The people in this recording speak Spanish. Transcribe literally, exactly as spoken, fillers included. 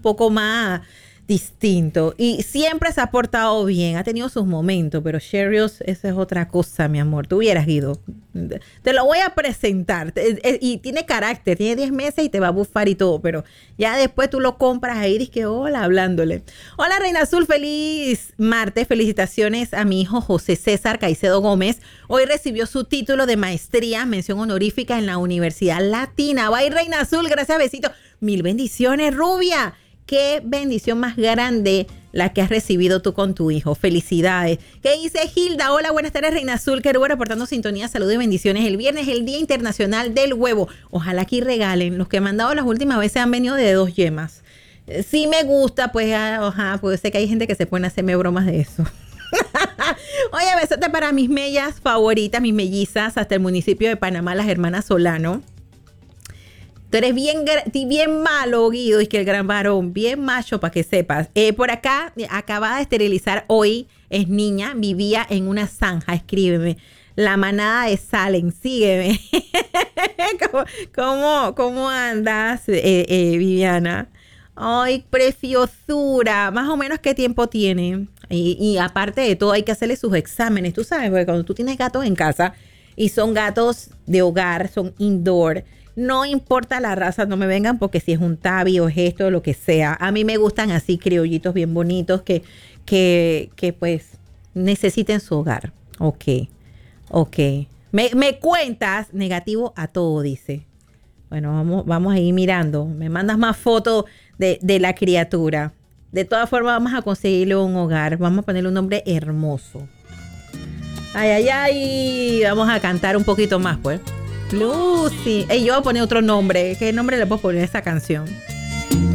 poco más distinto. Y siempre se ha portado bien. Ha tenido sus momentos, pero Cheerios, esa es otra cosa, mi amor. Tú hubieras ido. Te lo voy a presentar. Y tiene carácter. Tiene diez meses y te va a bufar y todo. Pero ya después tú lo compras ahí y dices que hola, hablándole. Hola, Reina Azul. Feliz martes. Felicitaciones a mi hijo José César Caicedo Gómez. Hoy recibió su título de maestría, mención honorífica en la Universidad Latina. Bye, Reina Azul. Gracias, besito. Mil bendiciones, rubia. Qué bendición más grande la que has recibido tú con tu hijo. Felicidades. ¿Qué dice Hilda? Hola, buenas tardes, Reina Azul. Qué bueno, reportando sintonía, salud y bendiciones. El viernes es el Día Internacional del Huevo. Ojalá aquí regalen. Los que me han dado las últimas veces han venido de dos yemas. Sí me gusta, pues, ajá, pues sé que hay gente que se pone a hacerme bromas de eso. Oye, besote para mis mellas favoritas, mis mellizas, hasta el municipio de Panamá, las hermanas Solano. Tú eres bien, bien malo, Guido, y que el gran varón, bien macho, para que sepas. Eh, por acá, acabada de esterilizar hoy, es niña, vivía en una zanja, escríbeme. La manada de Salem, sígueme. ¿Cómo, cómo, cómo andas, eh, eh, Viviana? Ay, preciosura. Más o menos, ¿qué tiempo tiene? Y, y aparte de todo, hay que hacerle sus exámenes. Tú sabes, porque cuando tú tienes gatos en casa y son gatos de hogar, son indoor, no importa la raza, no me vengan porque si es un tabi o es esto o lo que sea. A mí me gustan así criollitos bien bonitos que, que, que pues necesiten su hogar. Ok, ok. Me, me cuentas negativo a todo, dice. Bueno, vamos, vamos a ir mirando. Me mandas más fotos de, de la criatura. De todas formas, vamos a conseguirle un hogar. Vamos a ponerle un nombre hermoso. Ay, ay, ay. Vamos a cantar un poquito más, pues. Lucy. Ey, yo voy a poner otro nombre. ¿Qué nombre le puedo poner a esta canción?